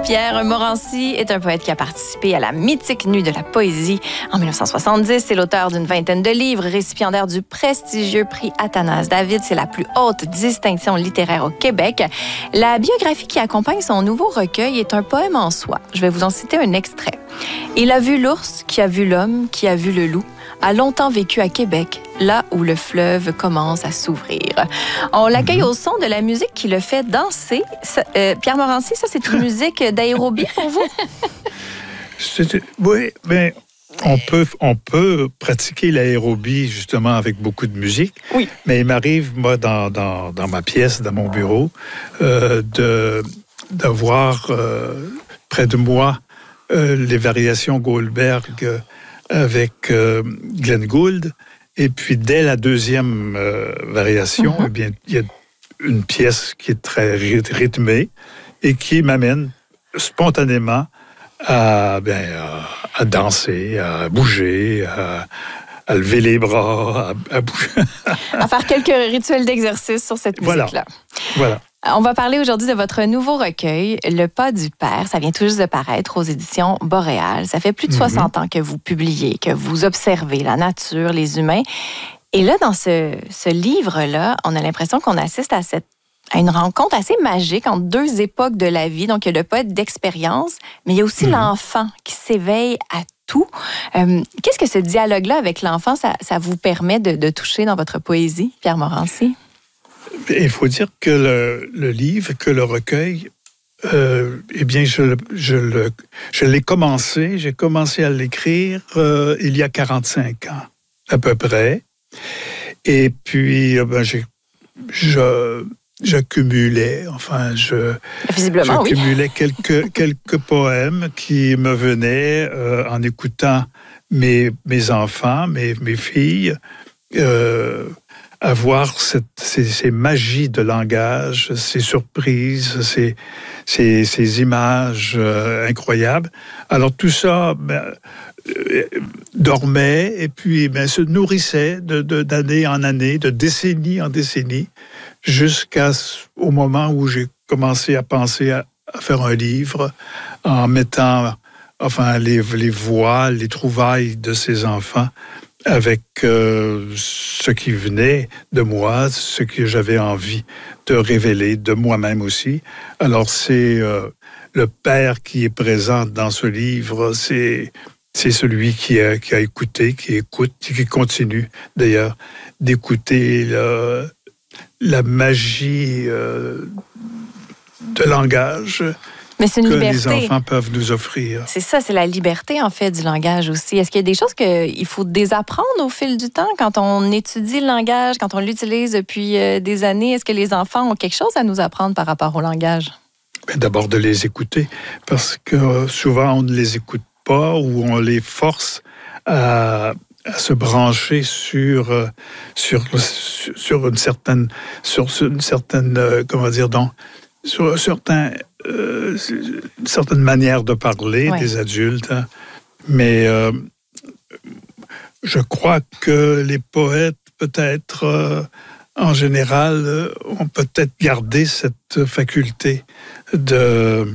Pierre Morancy est un poète qui a participé à la mythique Nuit de la poésie en 1970. C'est l'auteur d'une vingtaine de livres, récipiendaire du prestigieux prix Athanase David. C'est la plus haute distinction littéraire au Québec. La biographie qui accompagne son nouveau recueil est un poème en soi. Je vais vous en citer un extrait. Il a vu l'ours, qui a vu l'homme, qui a vu le loup, a longtemps vécu à Québec, là où le fleuve commence à s'ouvrir. On l'accueille au son de la musique qui le fait danser. Pierre Morancy, ça, c'est une musique d'aérobie pour vous? Oui, mais on peut pratiquer l'aérobie justement avec beaucoup de musique. Oui. Mais il m'arrive, moi, dans ma pièce, dans mon bureau, d'avoir près de moi les variations Goldberg avec Glenn Gould. Et puis, dès la deuxième variation, eh bien, il y a une pièce qui est très rythmée et qui m'amène spontanément à danser, à bouger, à lever les bras, à bouger. À faire quelques rituels d'exercice sur cette musique-là. Voilà. On va parler aujourd'hui de votre nouveau recueil, Le pas du père. Ça vient tout juste de paraître aux éditions Boréal. Ça fait plus de 60 ans que vous publiez, que vous observez la nature, les humains. Et là, dans ce livre-là, on a l'impression qu'on assiste à une rencontre assez magique entre deux époques de la vie. Donc, il y a le poète d'expérience, mais il y a aussi l'enfant qui s'éveille à tout. Qu'est-ce que ce dialogue-là avec l'enfant, ça vous permet de toucher dans votre poésie, Pierre Morancy? Il faut dire que le livre, que le recueil, eh bien, je l'ai commencé. J'ai commencé à l'écrire il y a 45 ans, à peu près. Et puis, j'accumulais, j'accumulais quelques poèmes qui me venaient en écoutant mes enfants, mes filles, avoir ces magies de langage, ces surprises, ces images incroyables. Alors tout ça dormait et puis se nourrissait d'année en année, de décennie en décennie, jusqu'au moment où j'ai commencé à penser à faire un livre en mettant les voix, les trouvailles de ces enfants avec ce qui venait de moi, ce que j'avais envie de révéler de moi-même aussi. Alors, c'est le père qui est présent dans ce livre, c'est celui qui a écouté, qui écoute, qui continue d'ailleurs d'écouter la magie de langage. Mais c'est une liberté. Les enfants peuvent nous offrir. C'est ça, c'est la liberté, en fait, du langage aussi. Est-ce qu'il y a des choses qu'il faut désapprendre au fil du temps quand on étudie le langage, quand on l'utilise depuis des années? Est-ce que les enfants ont quelque chose à nous apprendre par rapport au langage? D'abord, de les écouter, parce que souvent, on ne les écoute pas ou on les force à se brancher sur une certaine une certaine manière de parler des adultes. Hein. Mais je crois que les poètes, peut-être, en général, ont peut-être gardé cette faculté de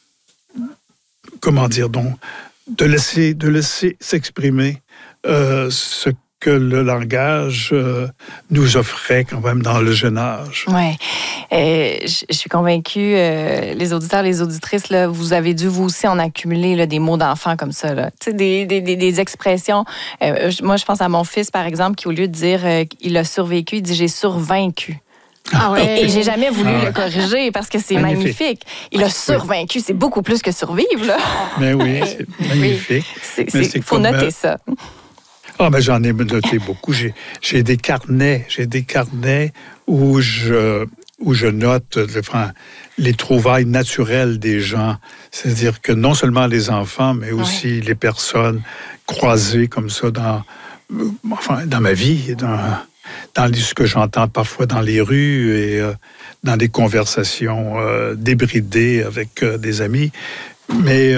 laisser s'exprimer ce que le langage nous offrait quand même dans le jeune âge. Oui. Je suis convaincue, les auditeurs, les auditrices, là, vous avez dû vous aussi en accumuler là, des mots d'enfant comme ça. Là. Des expressions. Moi, je pense à mon fils, par exemple, qui au lieu de dire il a survécu, il dit j'ai survaincu. Ah ouais. Et j'ai jamais voulu le corriger parce que c'est magnifique. Il a survaincu, c'est beaucoup plus que survivre. Là. Mais oui, c'est magnifique. Il faut noter ça. Mais j'en ai noté beaucoup. J'ai des carnets où je note les trouvailles naturelles des gens. C'est-à-dire que non seulement les enfants, mais aussi les personnes croisées comme ça dans ma vie, dans ce que j'entends parfois dans les rues et dans des conversations débridées avec des amis. Mais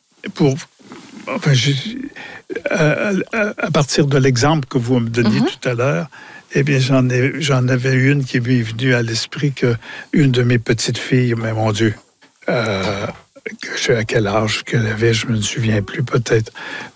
à partir de l'exemple que vous me donniez tout à l'heure, eh bien, j'en avais une qui m'est venue à l'esprit, qu'une de mes petites filles, mais mon Dieu, que sais à quel âge qu'elle avait, je me souviens plus, peut-être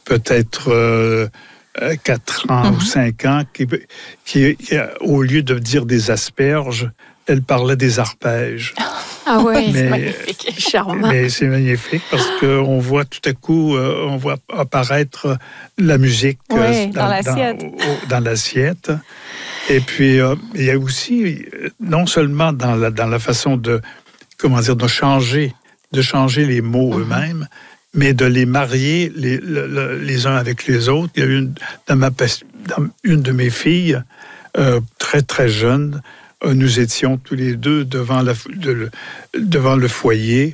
4 ans ou 5 ans, qui, au lieu de dire des asperges, elle parlait des arpèges. Ah oui, c'est magnifique, charmant. Mais c'est magnifique parce qu'on voit tout à coup, on voit apparaître la musique dans l'assiette. Et puis, il y a aussi, non seulement dans la façon de changer les mots eux-mêmes, mais de les marier les uns avec les autres. Il y a une de mes filles, très, très jeune, nous étions tous les deux devant le foyer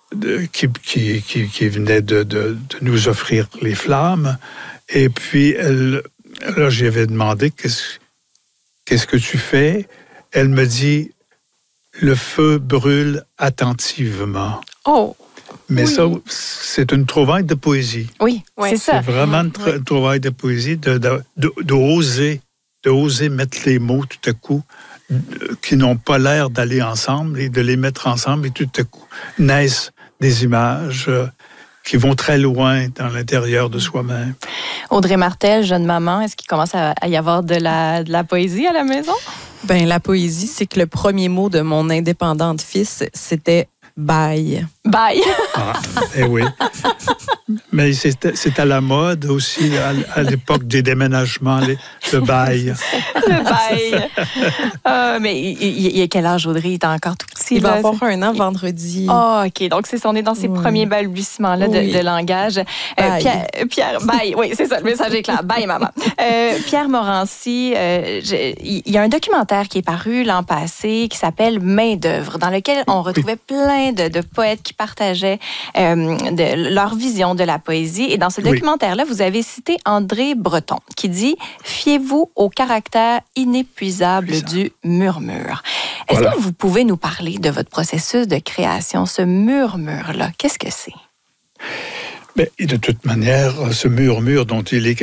qui venait de nous offrir les flammes. Et puis, là, j'y avais demandé, qu'est-ce que tu fais? Elle me dit, le feu brûle attentivement. Oh! Mais ça, c'est une trouvaille de poésie. Oui, c'est ça. C'est vraiment une trouvaille de poésie, d'oser mettre les mots tout à coup qui n'ont pas l'air d'aller ensemble et de les mettre ensemble et tout à coup naissent des images qui vont très loin dans l'intérieur de soi-même. Audrey Martel, jeune maman, est-ce qu'il commence à y avoir de la poésie à la maison? Ben, la poésie, c'est que le premier mot de mon indépendante fils, c'était « bye ». Bye! Oui. Mais c'est à la mode aussi, à l'époque des déménagements, le bail. Le bail. Mais il a quel âge, Audrey? Il est encore tout petit. Il va avoir 1 an vendredi. Ah, OK. Donc, on est dans ces premiers balbutiements-là de langage. Pierre, bye. Oui, c'est ça, le message est clair. Bye, maman. Pierre Morancy, il y a un documentaire qui est paru l'an passé qui s'appelle Main d'œuvre, dans lequel on retrouvait plein de poètes qui partageaient leur vision de la poésie. Et dans ce documentaire-là, vous avez cité André Breton, qui dit « Fiez-vous au caractère inépuisable du murmure ». Est-ce que vous pouvez nous parler de votre processus de création, ce murmure-là? Qu'est-ce que c'est? Mais de toute manière, ce murmure dont il est